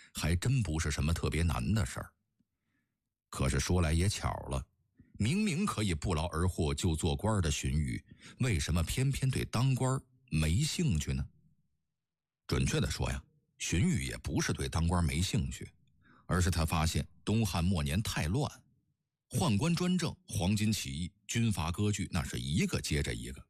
还真不是什么特别难的事儿。可是说来也巧了，明明可以不劳而获就做官的荀彧，为什么偏偏对当官没兴趣呢？准确的说呀，荀彧也不是对当官没兴趣，而是他发现东汉末年太乱，宦官专政、黄巾起义、军阀割据，那是一个接着一个。